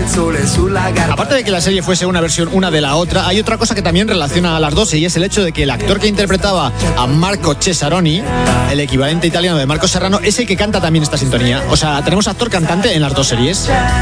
Aparte de que la serie fuese una versión una de la otra, hay otra cosa que también relaciona a las dos, y es el hecho de que el actor que interpretaba a Marco Cesaroni, el equivalente italiano de Marco Serrano, es el que canta también esta sintonía. O sea, tenemos actor cantante en las dos series.